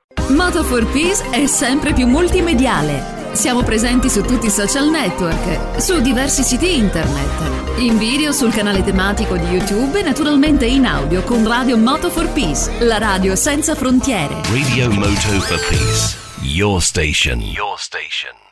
Moto for Peace è sempre più multimediale. Siamo presenti su tutti i social network, su diversi siti internet, in video sul canale tematico di YouTube e naturalmente in audio con Radio Moto for Peace, la radio senza frontiere. Radio Moto for Peace, your station.